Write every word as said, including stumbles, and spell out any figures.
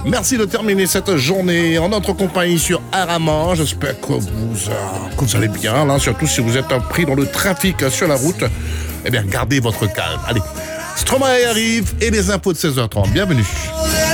Merci de terminer cette journée en notre compagnie sur Arama. J'espère que vous, euh, que vous allez bien, là, surtout si vous êtes pris dans le trafic sur la route. Eh bien, gardez votre calme. Allez, Stromae arrive et les infos de seize heures trente. Bienvenue.